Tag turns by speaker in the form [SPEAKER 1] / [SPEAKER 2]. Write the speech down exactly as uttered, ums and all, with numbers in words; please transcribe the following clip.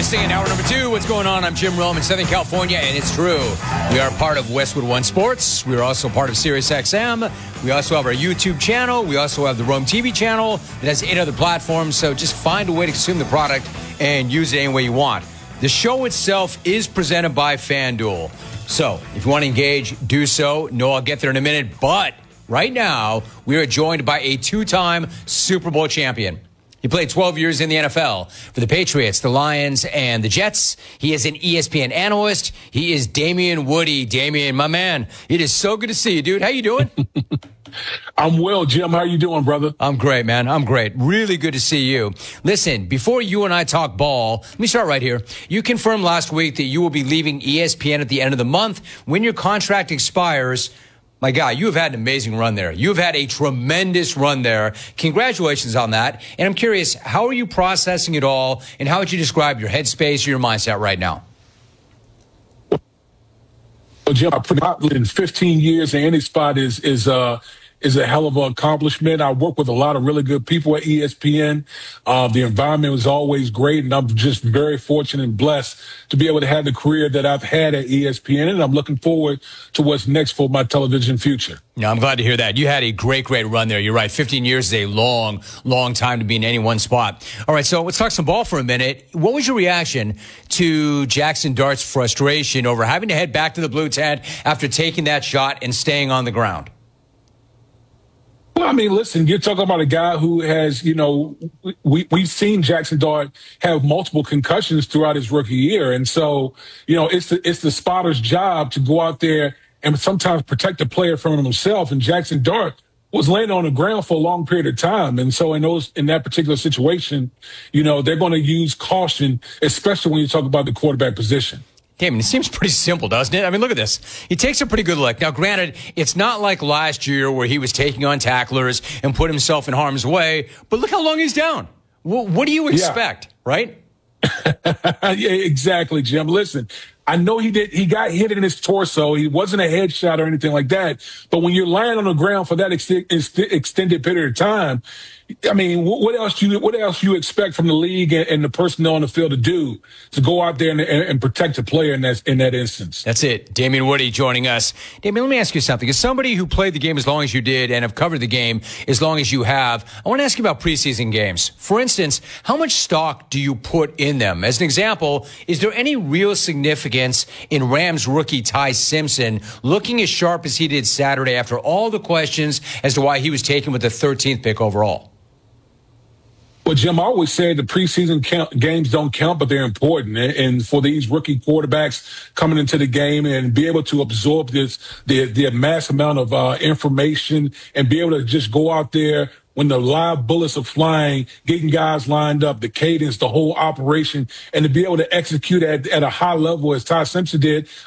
[SPEAKER 1] listening in hour number two. What's going on? I'm Jim Rome in Southern California, and it's true. We are part of Westwood One Sports. We are also part of Sirius X M. We also have our YouTube channel. We also have the Rome T V channel that has eight other platforms. So just find a way to consume the product and use it any way you want. The show itself is presented by FanDuel. So if you want to engage, do so. No, I'll get there in a minute. But right now, we are joined by a two-time Super Bowl champion. He played twelve years in the N F L for the Patriots, the Lions, and the Jets. He is an E S P N analyst. He is Damien Woody. Damien, my man, it is so good to see you, dude. How you doing?
[SPEAKER 2] I'm well, Jim. How you doing, brother?
[SPEAKER 1] I'm great, man. I'm great. Really good to see you. Listen, before you and I talk ball, let me start right here. You confirmed last week that you will be leaving E S P N at the end of the month when your contract expires. My guy, you have had an amazing run there. You've had a tremendous run there. Congratulations on that. And I'm curious, how are you processing it all, and how would you describe your headspace or your mindset right now?
[SPEAKER 2] Well, Jim, I put out in fifteen years in any spot is is uh is a hell of an accomplishment. I work with a lot of really good people at E S P N. Uh, the environment was always great, and I'm just very fortunate and blessed to be able to have the career that I've had at E S P N, and I'm looking forward to what's next for my television future.
[SPEAKER 1] Yeah, I'm glad to hear that. You had a great, great run there. You're right. fifteen years is a long, long time to be in any one spot. All right, so let's talk some ball for a minute. What was your reaction to Jackson Dart's frustration over having to head back to the blue tent after taking that shot and staying on the ground?
[SPEAKER 2] Well, I mean, listen, you're talking about a guy who has, you know, we, we've seen Jackson Dart have multiple concussions throughout his rookie year. And so, you know, it's the, it's the spotter's job to go out there and sometimes protect the player from himself. And Jackson Dart was laying on the ground for a long period of time. And so in those, in that particular situation, you know, they're going to use caution, especially when you talk about the quarterback position.
[SPEAKER 1] Damon, it seems pretty simple, doesn't it? I mean, look at this. He takes a pretty good look. Now, granted, it's not like last year where he was taking on tacklers and put himself in harm's way, but look how long he's down. What, what do you expect, yeah. right?
[SPEAKER 2] Yeah, exactly, Jim. Listen, I know he did. He got hit in his torso. He wasn't a headshot or anything like that. But when you're lying on the ground for that ex- ex- extended period of time, I mean, what else do you what else you expect from the league and, and the personnel on the field to do to go out there and, and, and protect the player in that in that instance?
[SPEAKER 1] That's it. Damien Woody joining us. Damien, let me ask you something. As somebody who played the game as long as you did and have covered the game as long as you have, I want to ask you about preseason games. For instance, how much stock do you put in them? As an example, is there any real significance in Rams rookie Ty Simpson looking as sharp as he did Saturday after all the questions as to why he was taken with the thirteenth pick overall?
[SPEAKER 2] Well, Jim, I always say the preseason count, games don't count, but they're important. And for these rookie quarterbacks coming into the game and be able to absorb this, the, the mass amount of uh, information and be able to just go out there when the live bullets are flying, getting guys lined up, the cadence, the whole operation, and to be able to execute at, at a high level as Ty Simpson did,